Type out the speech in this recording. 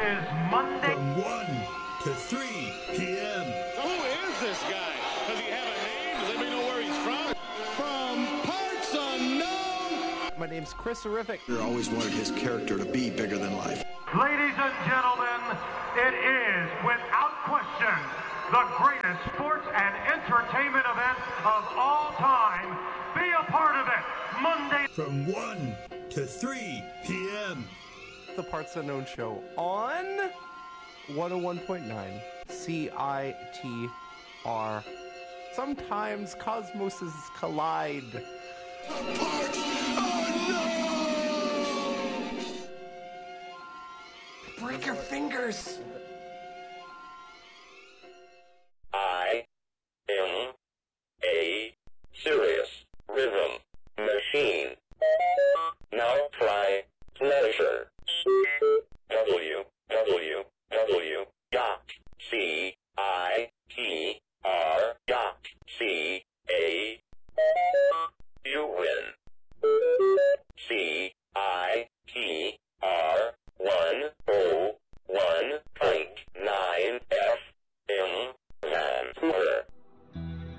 is Monday. From 1 to 3 p.m. Who is this guy? Does he have a name? Does anybody know where he's from? From parts unknown. My name's Chris Horrific. I always wanted his character to be bigger than life. Ladies and gentlemen, it is, without question, the greatest sports and entertainment event of all time. Be a part of it. Monday. From 1 to 3 p.m. The Parts Unknown Show on 101.9 CITR. Sometimes cosmoses collide. Parts Unknown! Break your fingers!